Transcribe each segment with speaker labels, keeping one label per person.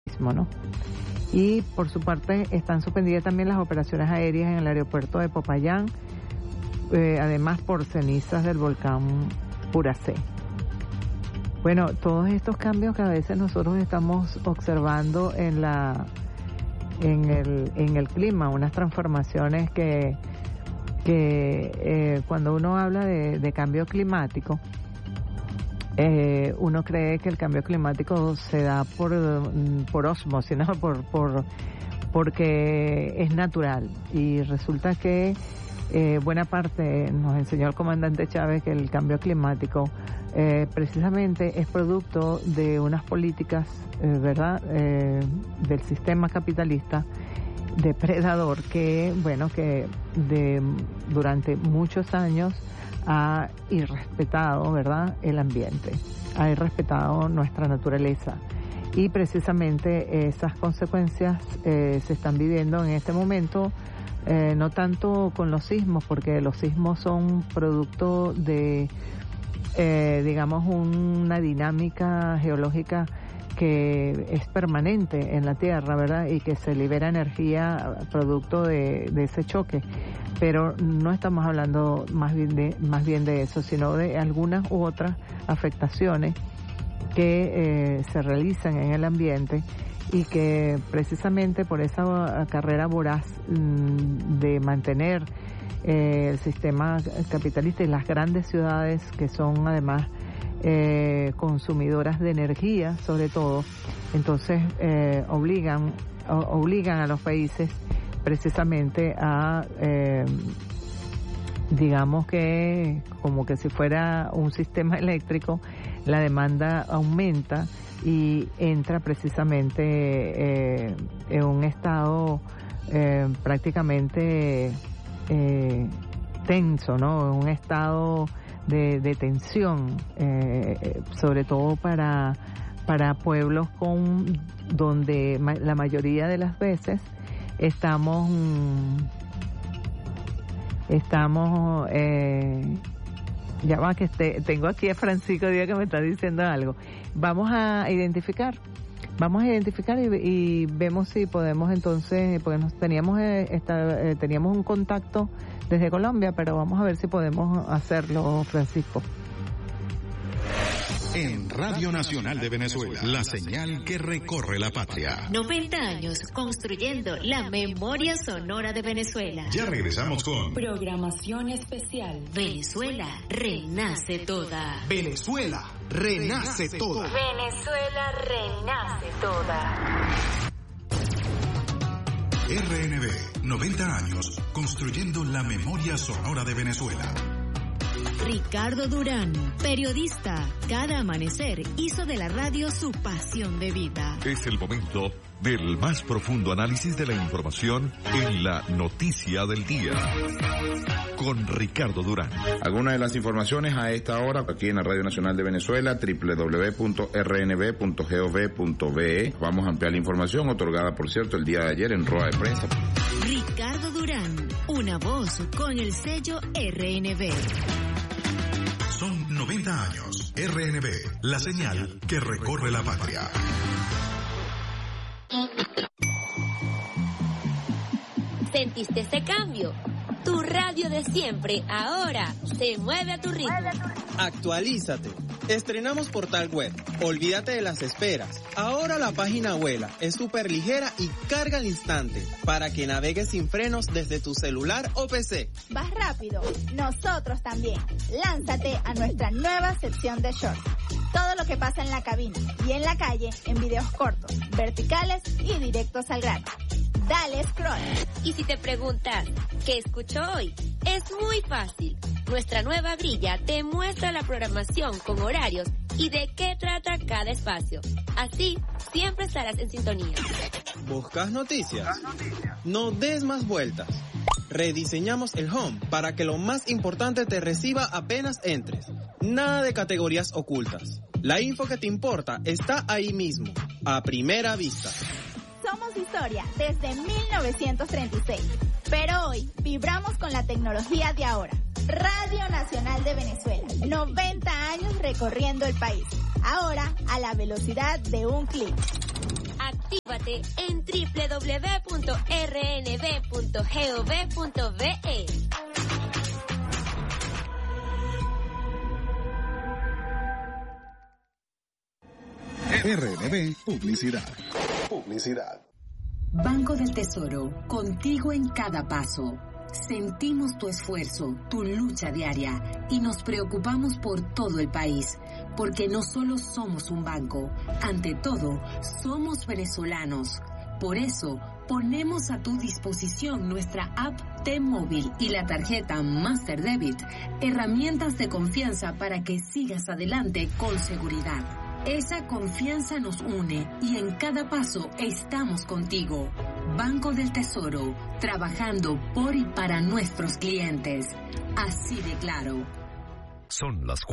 Speaker 1: ¿no? Y por su parte están suspendidas también las operaciones aéreas en el aeropuerto de Popayán, además por cenizas del volcán Puracé. Bueno, todos estos cambios que a veces nosotros estamos observando en el clima, unas transformaciones que cuando uno habla de cambio climático, uno cree que el cambio climático se da por ósmosis, ¿no? Porque es natural, y resulta que buena parte, nos enseñó el comandante Chávez, que el cambio climático precisamente es producto de unas políticas, ¿verdad?, del sistema capitalista depredador que durante muchos años ha irrespetado, ¿verdad?, el ambiente, ha irrespetado nuestra naturaleza, y precisamente esas consecuencias se están viviendo en este momento, no tanto con los sismos, porque los sismos son producto de digamos una dinámica geológica que es permanente en la Tierra, ¿verdad?, y que se libera energía producto de ese choque. Pero no estamos hablando más bien de eso, sino de algunas u otras afectaciones que se realizan en el ambiente, y que precisamente por esa carrera voraz de mantener el sistema capitalista y las grandes ciudades, que son además consumidoras de energía sobre todo, entonces obligan a los países precisamente a digamos que como que si fuera un sistema eléctrico, la demanda aumenta y entra precisamente en un estado prácticamente tenso, ¿no? Un estado de tensión, sobre todo para pueblos donde la mayoría de las veces estamos ya va que tengo aquí a Francisco Díaz que me está diciendo algo. Vamos a identificar y vemos si podemos entonces, porque teníamos un contacto desde Colombia, pero vamos a ver si podemos hacerlo, Francisco.
Speaker 2: En Radio Nacional de Venezuela, la señal que recorre la patria.
Speaker 3: 90 años construyendo la memoria sonora de Venezuela.
Speaker 2: Ya regresamos con
Speaker 3: programación especial. Venezuela renace toda.
Speaker 2: Venezuela renace toda.
Speaker 3: Venezuela renace toda.
Speaker 2: RNB, 90 años construyendo la memoria sonora de Venezuela.
Speaker 3: Ricardo Durán, periodista, cada amanecer hizo de la radio su pasión de vida.
Speaker 4: Es el momento del más profundo análisis de la información en la noticia del día. Con Ricardo Durán.
Speaker 5: Algunas de las informaciones a esta hora aquí en la Radio Nacional de Venezuela, www.rnb.gov.be. Vamos a ampliar la información otorgada, por cierto, el día de ayer en rueda de prensa.
Speaker 3: Ricardo Durán, una voz con el sello RNB.
Speaker 2: Son 90 años. RNB, la señal que recorre la patria.
Speaker 6: ¿Sentiste ese cambio? Tu radio de siempre ahora se mueve a tu ritmo.
Speaker 7: Actualízate. Estrenamos portal web. Olvídate de las esperas. Ahora la página vuela, es súper ligera y carga al instante para que navegues sin frenos desde tu celular o PC.
Speaker 8: Vas rápido. Nosotros también. Lánzate a nuestra nueva sección de shorts. Todo lo que pasa en la cabina y en la calle en videos cortos, verticales y directos al grano. Dale scroll.
Speaker 6: Y si te preguntas, ¿qué escucho hoy? Es muy fácil. Nuestra nueva grilla te muestra la programación con horarios y de qué trata cada espacio. Así, siempre estarás en sintonía.
Speaker 7: ¿Buscas noticias? No des más vueltas. Rediseñamos el home para que lo más importante te reciba apenas entres. Nada de categorías ocultas. La info que te importa está ahí mismo, a primera vista.
Speaker 8: Somos historia desde 1936, pero hoy vibramos con la tecnología de ahora. Radio Nacional de Venezuela, 90 años recorriendo el país, ahora a la velocidad de un clic.
Speaker 6: Actívate en www.rnb.gov.be.
Speaker 2: RNB Publicidad.
Speaker 9: Banco del Tesoro, contigo en cada paso. Sentimos tu esfuerzo, tu lucha diaria y nos preocupamos por todo el país, porque no solo somos un banco, ante todo, somos venezolanos. Por eso, ponemos a tu disposición nuestra app T-Móvil y la tarjeta Master Debit, herramientas de confianza para que sigas adelante con seguridad. Esa confianza nos une y en cada paso estamos contigo. Banco del Tesoro, trabajando por y para nuestros clientes. Así de claro.
Speaker 4: Son las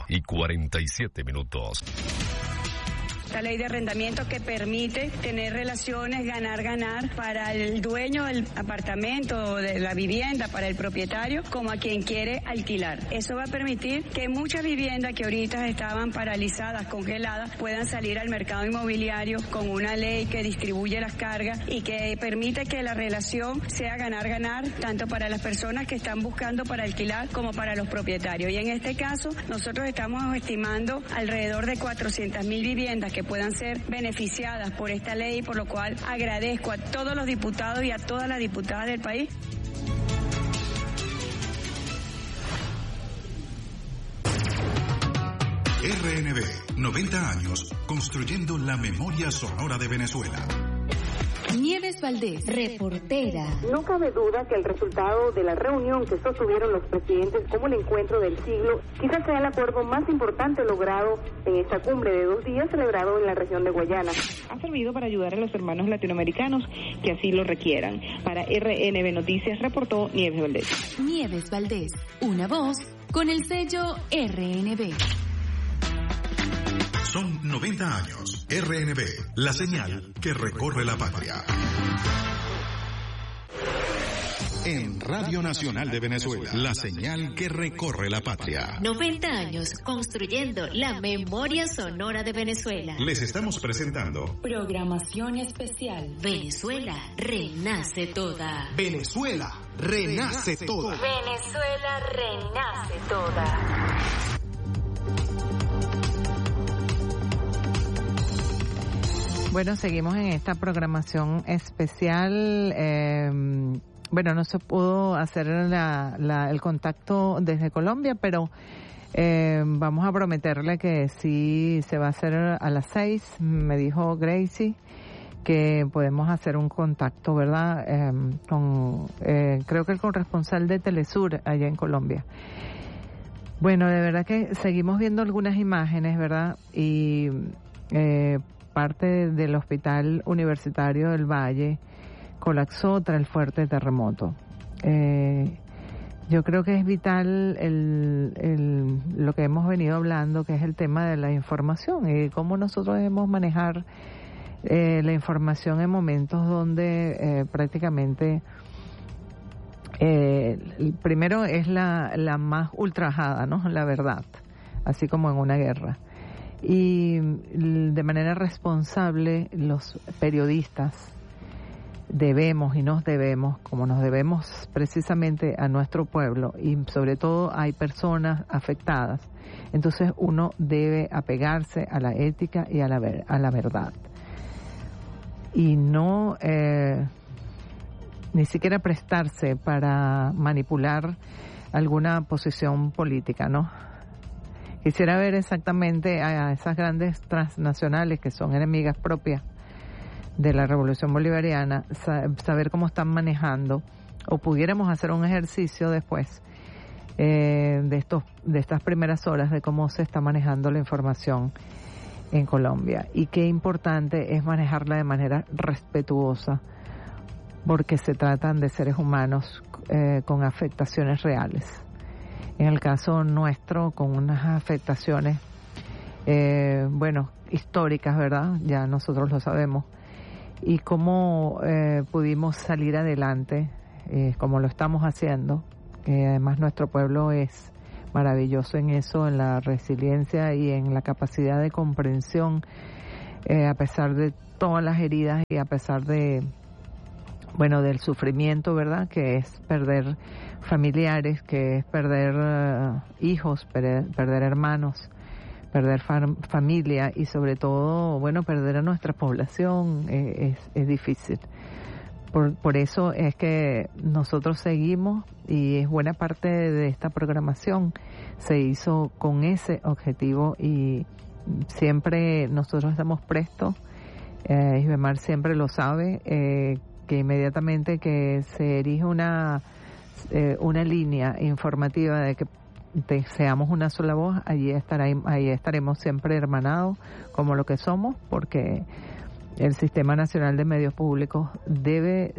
Speaker 4: 4:47.
Speaker 10: La ley de arrendamiento que permite tener relaciones ganar para el dueño del apartamento o de la vivienda, para el propietario, como a quien quiere alquilar. Eso va a permitir que muchas viviendas que ahorita estaban paralizadas, congeladas, puedan salir al mercado inmobiliario con una ley que distribuye las cargas y que permite que la relación sea ganar, tanto para las personas que están buscando para alquilar como para los propietarios. Y en este caso, nosotros estamos estimando alrededor de 400.000 viviendas que puedan ser beneficiadas por esta ley, por lo cual agradezco a todos los diputados y a todas las diputadas del país.
Speaker 2: RNB, 90 años, construyendo la memoria sonora de Venezuela.
Speaker 3: Nieves Valdés, reportera.
Speaker 11: No cabe duda que el resultado de la reunión que sostuvieron los presidentes como el encuentro del siglo quizás sea el acuerdo más importante logrado en esta cumbre de 2 días celebrado en la región de Guayana.
Speaker 12: Ha servido para ayudar a los hermanos latinoamericanos que así lo requieran. Para RNB Noticias reportó Nieves Valdés.
Speaker 3: Nieves Valdés, una voz con el sello RNB.
Speaker 2: Son 90 años. RNB, la señal que recorre la patria. En Radio Nacional de Venezuela, la señal que recorre la patria.
Speaker 3: 90 años construyendo la memoria sonora de Venezuela.
Speaker 2: Les estamos presentando
Speaker 3: programación especial. Venezuela renace toda.
Speaker 2: Venezuela renace toda.
Speaker 3: Venezuela renace toda.
Speaker 1: Bueno, seguimos en esta programación especial. Bueno, no se pudo hacer el contacto desde Colombia, pero vamos a prometerle que sí se va a hacer a las 6. Me dijo Gracie que podemos hacer un contacto, ¿verdad? Creo que el corresponsal de Telesur allá en Colombia. Bueno, de verdad que seguimos viendo algunas imágenes, ¿verdad? Y parte del Hospital Universitario del Valle colapsó tras el fuerte terremoto. Yo creo que es vital lo que hemos venido hablando, que es el tema de la información y cómo nosotros debemos manejar la información en momentos donde prácticamente primero es la más ultrajada, ¿no? La verdad, así como en una guerra. Y de manera responsable los periodistas debemos y nos debemos, como nos debemos precisamente a nuestro pueblo y sobre todo hay personas afectadas, entonces uno debe apegarse a la ética y a la verdad y no ni siquiera prestarse para manipular alguna posición política, ¿no? Quisiera ver exactamente a esas grandes transnacionales que son enemigas propias de la Revolución Bolivariana, saber cómo están manejando, o pudiéramos hacer un ejercicio después de estas primeras horas de cómo se está manejando la información en Colombia y qué importante es manejarla de manera respetuosa, porque se tratan de seres humanos con afectaciones reales. En el caso nuestro, con unas afectaciones, históricas, ¿verdad? Ya nosotros lo sabemos. Y cómo pudimos salir adelante, como lo estamos haciendo, que además nuestro pueblo es maravilloso en eso, en la resiliencia y en la capacidad de comprensión, a pesar de todas las heridas y a pesar de, bueno, del sufrimiento, ¿verdad? Que es perder familiares, que es perder hijos, perder hermanos, perder familia y sobre todo, bueno, perder a nuestra población es difícil. Por eso es que nosotros seguimos y es buena parte de esta programación se hizo con ese objetivo y siempre nosotros estamos prestos, Isbemar siempre lo sabe, que inmediatamente que se erige una línea informativa de que seamos una sola voz, ahí estaremos siempre hermanados como lo que somos, porque el Sistema Nacional de Medios Públicos debe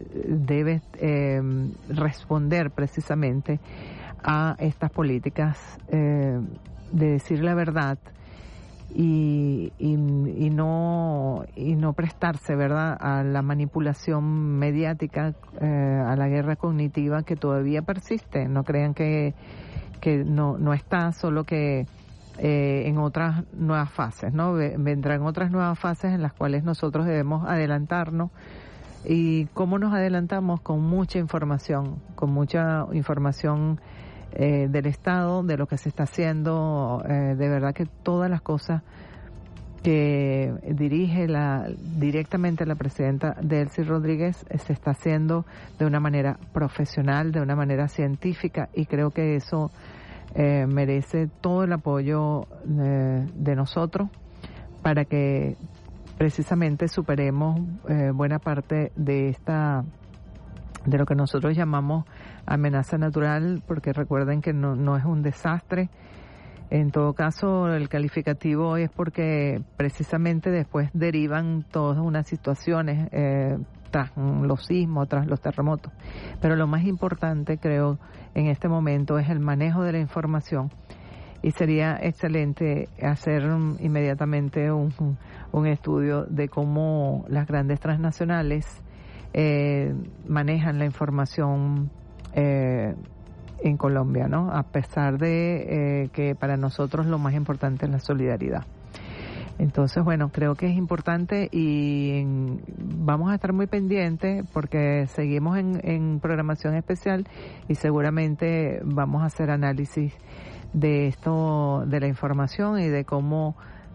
Speaker 1: responder precisamente a estas políticas de decir la verdad y no prestarse, ¿verdad?, a la manipulación mediática, a la guerra cognitiva que todavía persiste. No crean que no está, solo que en otras nuevas fases, ¿no? Vendrán otras nuevas fases en las cuales nosotros debemos adelantarnos. ¿Y cómo nos adelantamos? Con mucha información del Estado, de lo que se está haciendo, de verdad que todas las cosas que dirige directamente la presidenta Delcy Rodríguez se está haciendo de una manera profesional, de una manera científica, y creo que eso merece todo el apoyo de nosotros para que precisamente superemos buena parte de lo que nosotros llamamos amenaza natural, porque recuerden que no es un desastre. En todo caso, el calificativo es porque precisamente después derivan todas unas situaciones tras los sismos, tras los terremotos. Pero lo más importante, creo, en este momento es el manejo de la información, y sería excelente hacer inmediatamente un estudio de cómo las grandes transnacionales manejan la información en Colombia, ¿no? A pesar de que para nosotros lo más importante es la solidaridad. Entonces, bueno, creo que es importante y vamos a estar muy pendientes porque seguimos en programación especial y seguramente vamos a hacer análisis de esto, de la información y de cómo,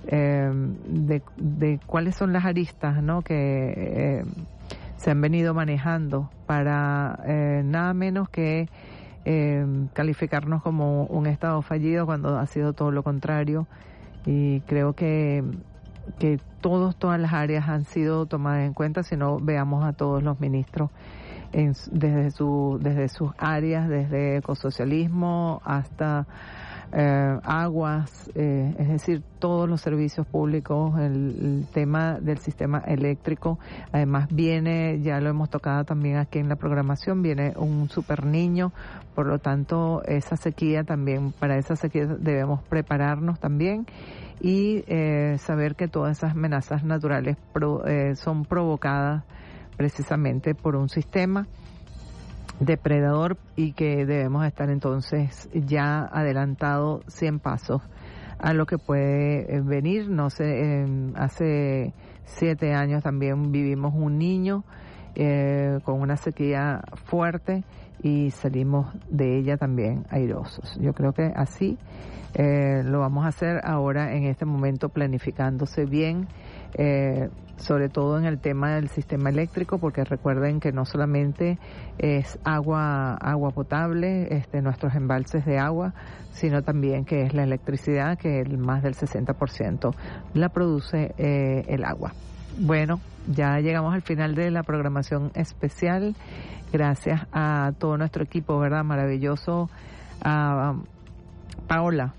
Speaker 1: de cuáles son las aristas, ¿no?, que se han venido manejando para nada menos que calificarnos como un Estado fallido cuando ha sido todo lo contrario. Y creo que todas las áreas han sido tomadas en cuenta. Si no, veamos a todos los ministros desde sus áreas, desde ecosocialismo hasta aguas, es decir, todos los servicios públicos, el tema del sistema eléctrico. Además viene, ya lo hemos tocado también aquí en la programación, viene un super niño, por lo tanto esa sequía también, para esa sequía debemos prepararnos también y saber que todas esas amenazas naturales son provocadas precisamente por un sistema depredador y que debemos estar entonces ya adelantado 100 pasos a lo que puede venir. No sé, hace 7 años también vivimos un niño con una sequía fuerte y salimos de ella también airosos. Yo creo que así lo vamos a hacer ahora en este momento, planificándose bien, sobre todo en el tema del sistema eléctrico, porque recuerden que no solamente es agua potable, nuestros embalses de agua, sino también que es la electricidad, que más del 60% la produce el agua. Bueno, ya llegamos al final de la programación especial. Gracias a todo nuestro equipo, ¿verdad? Maravilloso. A Paola,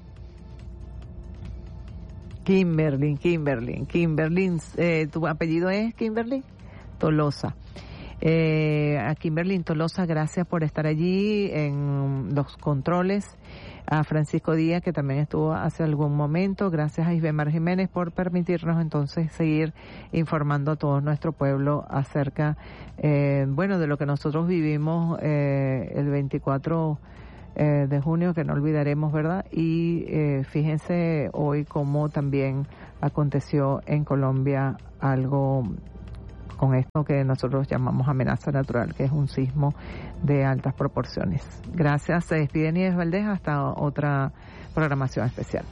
Speaker 1: Kimberly, tu apellido es Kimberly Tolosa. A Kimberly Tolosa, gracias por estar allí en los controles. A Francisco Díaz, que también estuvo hace algún momento. Gracias a Isbemar Jiménez por permitirnos entonces seguir informando a todo nuestro pueblo acerca, de lo que nosotros vivimos el 24 de junio, que no olvidaremos, ¿verdad? Y fíjense hoy cómo también aconteció en Colombia algo con esto que nosotros llamamos amenaza natural, que es un sismo de altas proporciones. Gracias, se despide Nieves Valdés, hasta otra programación especial.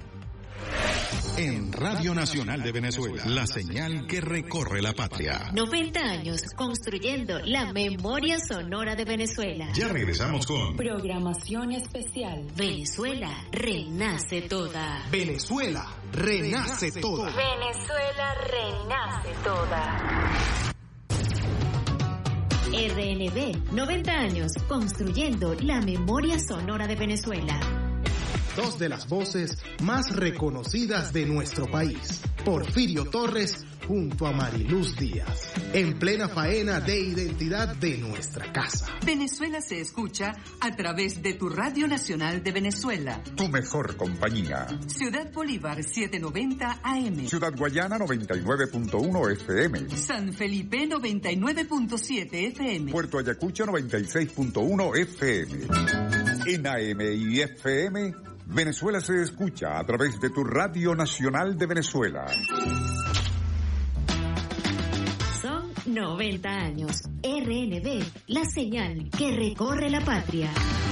Speaker 2: En Radio Nacional de Venezuela, la señal que recorre la patria.
Speaker 3: 90 años construyendo la memoria sonora de Venezuela.
Speaker 2: Ya regresamos con
Speaker 3: programación especial. Venezuela renace toda.
Speaker 13: Venezuela renace toda.
Speaker 3: Venezuela renace toda. RNB, 90 años construyendo la memoria sonora de Venezuela.
Speaker 13: Dos de las voces más reconocidas de nuestro país. Porfirio Torres junto a Mariluz Díaz. En plena faena de identidad de nuestra casa.
Speaker 14: Venezuela se escucha a través de tu Radio Nacional de Venezuela.
Speaker 15: Tu mejor compañía.
Speaker 14: Ciudad Bolívar 790 AM.
Speaker 15: Ciudad Guayana 99.1 FM.
Speaker 14: San Felipe 99.7 FM.
Speaker 15: Puerto Ayacucho 96.1 FM. En AM y FM, Venezuela se escucha a través de tu Radio Nacional de Venezuela.
Speaker 3: Son 90 años. RNB, la señal que recorre la patria.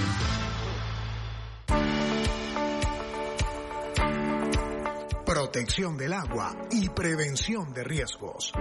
Speaker 13: Protección del agua y prevención de riesgos.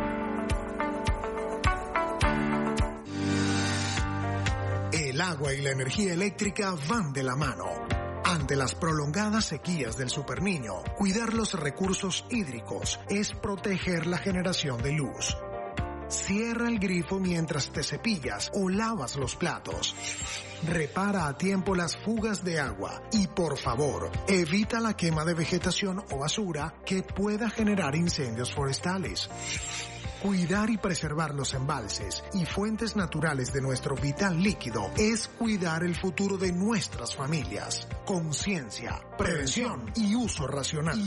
Speaker 13: El agua y la energía eléctrica van de la mano. Ante las prolongadas sequías del Superniño, cuidar los recursos hídricos es proteger la generación de luz. Cierra el grifo mientras te cepillas o lavas los platos. Repara a tiempo las fugas de agua y, por favor, evita la quema de vegetación o basura que pueda generar incendios forestales. Cuidar y preservar los embalses y fuentes naturales de nuestro vital líquido es cuidar el futuro de nuestras familias. Conciencia, prevención y uso racional.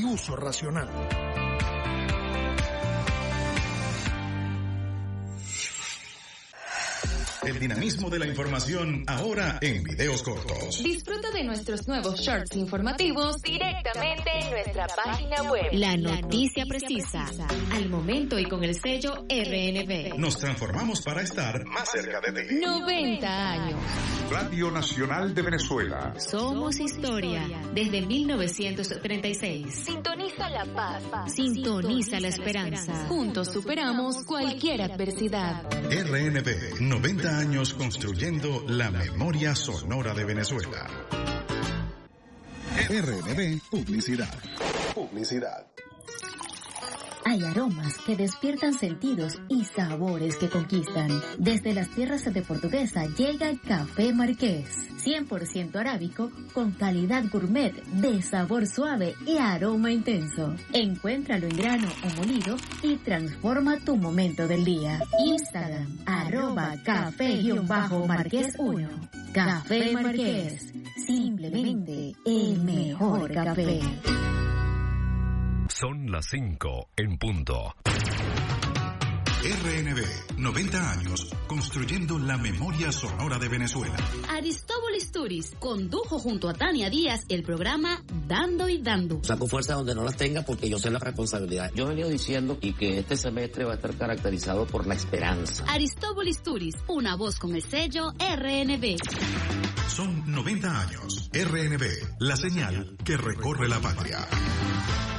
Speaker 2: El dinamismo de la información ahora en videos cortos.
Speaker 16: Disfruta de nuestros nuevos shorts informativos directamente en nuestra página web.
Speaker 3: La noticia precisa, al momento y con el sello RNB.
Speaker 2: Nos transformamos para estar más cerca de ti.
Speaker 16: 90 años.
Speaker 15: Radio Nacional de Venezuela.
Speaker 3: Somos historia desde 1936.
Speaker 16: Sintoniza la paz.
Speaker 3: Sintoniza la esperanza.
Speaker 16: Juntos superamos cualquier adversidad.
Speaker 2: RNB, 90 años construyendo la memoria sonora de Venezuela.
Speaker 13: RNB Publicidad.
Speaker 17: Hay aromas que despiertan sentidos y sabores que conquistan. Desde las tierras de Portuguesa llega el Café Marqués, 100% arábico, con calidad gourmet, de sabor suave y aroma intenso. Encuéntralo en grano o molido y transforma tu momento del día. Instagram, @café_marqués1. Café Marqués, simplemente el mejor café.
Speaker 4: Son las 5 en punto.
Speaker 2: RNB, 90 años construyendo la memoria sonora de Venezuela.
Speaker 18: Aristóbulo Turis condujo junto a Tania Díaz el programa Dando y Dando.
Speaker 19: Saco fuerza donde no las tenga porque yo sé la responsabilidad. Yo he venido diciendo y que este semestre va a estar caracterizado por la esperanza.
Speaker 18: Aristóbulo Turis, una voz con el sello RNB.
Speaker 2: Son 90 años. RNB, la señal que recorre la patria.